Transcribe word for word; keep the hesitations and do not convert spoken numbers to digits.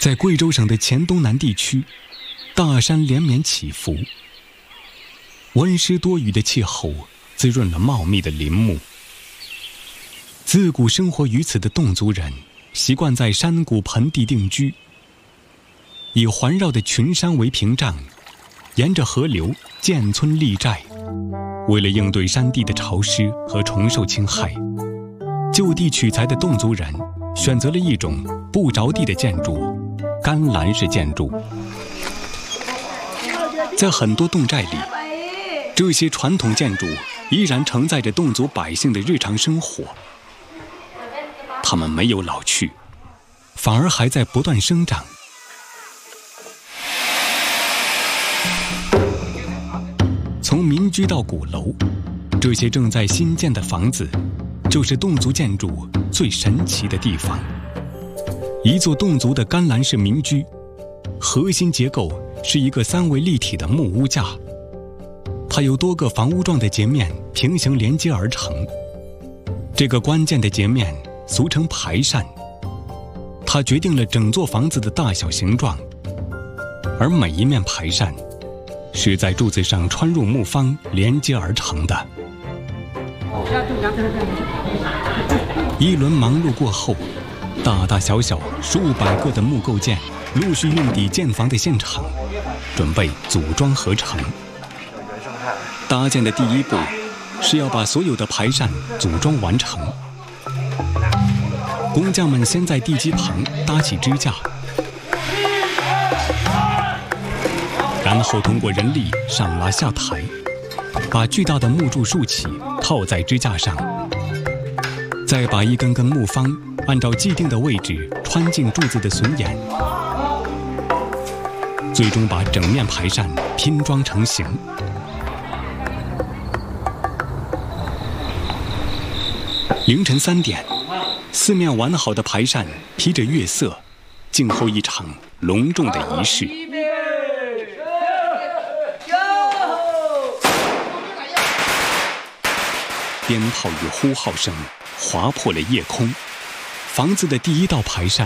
在贵州省的黔东南地区，大山连绵起伏，温湿多雨的气候滋润了茂密的林木。自古生活于此的侗族人习惯在山谷盆地定居，以环绕的群山为屏障，沿着河流建村立寨。为了应对山地的潮湿和虫兽侵害，就地取材的侗族人选择了一种不着地的建筑——干栏式建筑。在很多侗寨里，这些传统建筑依然承载着侗族百姓的日常生活。它们没有老去，反而还在不断生长。从民居到鼓楼，这些正在新建的房子，就是侗族建筑最神奇的地方。一座侗族的干栏式民居，核心结构是一个三维立体的木屋架，它由多个房屋状的截面平行连接而成。这个关键的截面俗称排扇，它决定了整座房子的大小形状，而每一面排扇是在柱子上穿入木方连接而成的。一轮忙碌过后，大大小小数百个的木构件陆续运抵建房的现场，准备组装合成。搭建的第一步是要把所有的排扇组装完成。工匠们先在地基旁搭起支架，然后通过人力上拉下抬，把巨大的木柱竖起，套在支架上，再把一根根木方按照既定的位置穿进柱子的榫眼，最终把整面排扇拼装成型。凌晨三点，四面完好的排扇披着月色，静候一场隆重的仪式。鞭炮与呼号声划破了夜空，房子的第一道排扇